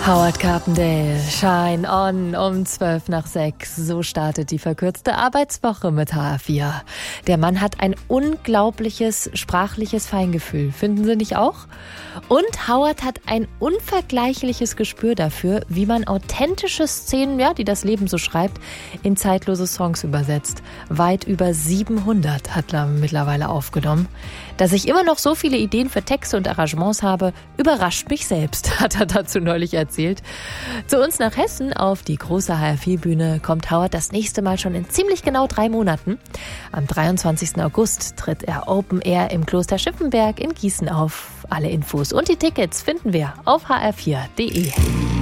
Howard Carpendale, Shine On um 5:12. So startet die verkürzte Arbeitswoche mit HR4. Der Mann hat ein unglaubliches sprachliches Feingefühl. Finden Sie nicht auch? Und Howard hat ein unvergleichliches Gespür dafür, wie man authentische Szenen, die das Leben so schreibt, in zeitlose Songs übersetzt. Weit über 700 hat er mittlerweile aufgenommen. Dass ich immer noch so viele Ideen für Texte und Arrangements habe, überrascht mich selbst, hat er dazu neulich erzählt. Zu uns nach Hessen auf die große HR4-Bühne kommt Howard das nächste Mal schon in ziemlich genau 3 Monaten. Am 23. August tritt er Open Air im Kloster Schiffenberg in Gießen auf. Alle Infos und die Tickets finden wir auf hr4.de.